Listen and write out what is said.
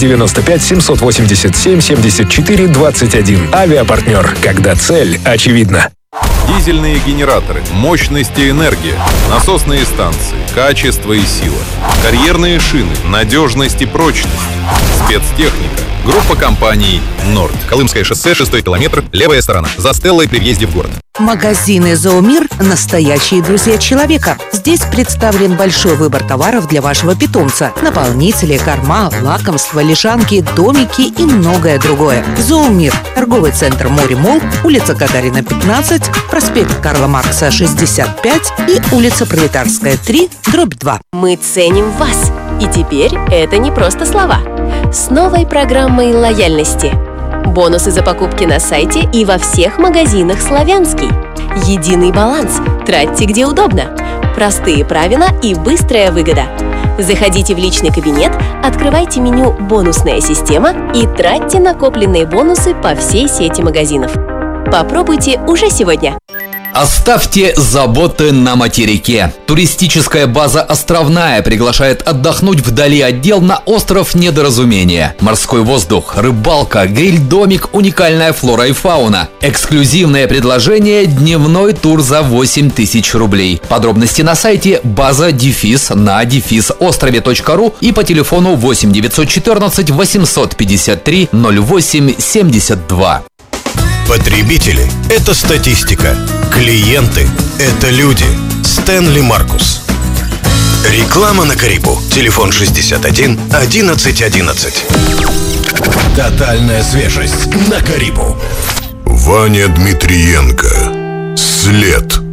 95 787 74 21. Авиапартнер. Когда цель очевидна. Дизельные генераторы, мощность и энергия, насосные станции, качество и сила, карьерные шины, надежность и прочность, спецтехника. Группа компаний «Норд». Колымское шоссе, 6-й километр, левая сторона. За Стеллой при въезде в город. Магазины «Зоомир» – настоящие друзья человека. Здесь представлен большой выбор товаров для вашего питомца. Наполнители, корма, лакомства, лежанки, домики и многое другое. «Зоомир» – торговый центр «Море-Молл», улица Гагарина, 15, проспект Карла Маркса, 65 и улица Пролетарская, 3, дробь 2. Мы ценим вас. И теперь это не просто слова. С новой программой лояльности. Бонусы за покупки на сайте и во всех магазинах «Славянский». Единый баланс. Тратьте где удобно. Простые правила и быстрая выгода. Заходите в личный кабинет, открывайте меню «Бонусная система» и тратьте накопленные бонусы по всей сети магазинов. Попробуйте уже сегодня. Оставьте заботы на материке. Туристическая база «Островная» приглашает отдохнуть вдали от дел на остров Недоразумения. Морской воздух, рыбалка, гриль-домик, уникальная флора и фауна. Эксклюзивное предложение – дневной тур за 8000 рублей. Подробности на сайте база-на-острове.ру и по телефону 8 914 853 08 72. Потребители – это статистика. Клиенты – это люди. Стэнли Маркус. Реклама на Карибу. Телефон 61 11 11. Тотальная свежесть на Карибу. Ваня Дмитриенко. След.